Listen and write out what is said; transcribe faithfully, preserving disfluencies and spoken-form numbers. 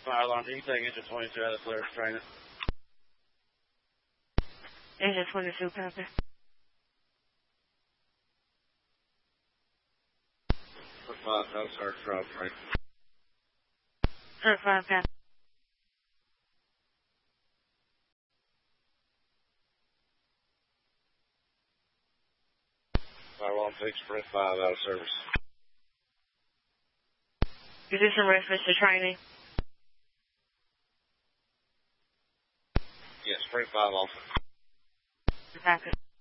Fire alarm, you can take engine twenty-two out of clear training. Engine twenty-two, copy. five, no search, route train. Turn five, copy. Fire alarm, take sprint five out of service. Is this in reference to training? Yes, sprint five off. Copy.